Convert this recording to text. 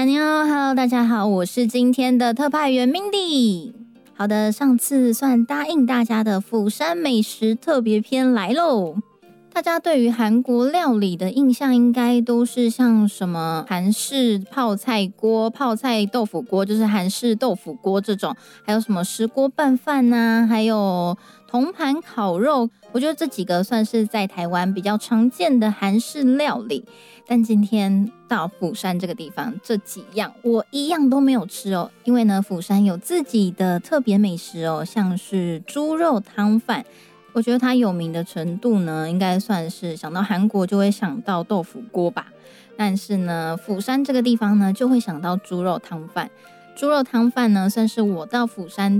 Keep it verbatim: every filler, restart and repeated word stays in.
安妞 ，Hello， 大家好，我是今天的特派员 Mindy。好的，上次算答应大家的釜山美食特别篇来喽。大家对于韩国料理的印象应该都是像什么韩式泡菜锅、泡菜豆腐锅，就是韩式豆腐锅这种，还有什么石锅拌饭啊，还有铜盘烤肉。我觉得这几个算是在台湾比较常见的韩式料理。但今天到釜山这个地方，这几样我一样都没有吃哦，因为呢，釜山有自己的特别美食哦，像是猪肉汤饭。我觉得它有名的程度呢，应该算是想到韩国就会想到豆腐锅吧。但是呢，釜山这个地方呢，就会想到猪肉汤饭。猪肉汤饭呢，算是我到釜山